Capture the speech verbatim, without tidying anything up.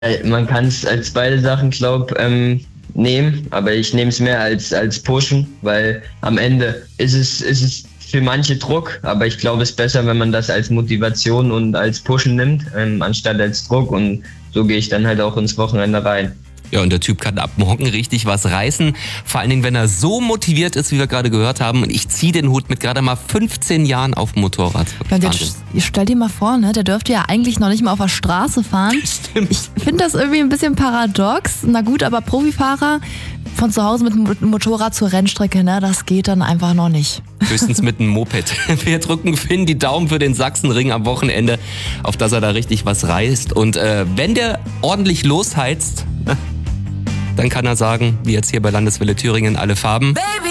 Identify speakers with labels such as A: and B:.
A: Man kann es als beide Sachen, glaub, ähm, nehmen, aber ich nehme es mehr als, als pushen, weil am Ende ist es, ist es für manche Druck, aber ich glaube, es ist besser, wenn man das als Motivation und als Pushen nimmt, ähm, anstatt als Druck, und so gehe ich dann halt auch ins Wochenende rein.
B: Ja, und der Typ kann ab morgen richtig was reißen. Vor allen Dingen, wenn er so motiviert ist, wie wir gerade gehört haben. Und ich ziehe den Hut mit gerade mal fünfzehn Jahren auf dem Motorrad.
C: Ja, und jetzt stell dir mal vor, ne, der dürfte ja eigentlich noch nicht mal auf der Straße fahren.
B: Stimmt.
C: Ich finde das irgendwie ein bisschen paradox. Na gut, aber Profifahrer von zu Hause mit dem Motorrad zur Rennstrecke, ne, das geht dann einfach noch nicht.
B: Höchstens mit einem Moped. Wir drücken Finn die Daumen für den Sachsenring am Wochenende, auf dass er da richtig was reißt. Und äh, wenn der ordentlich losheizt, dann kann er sagen, wie jetzt hier bei Landeswelle Thüringen, alle Farben. Baby.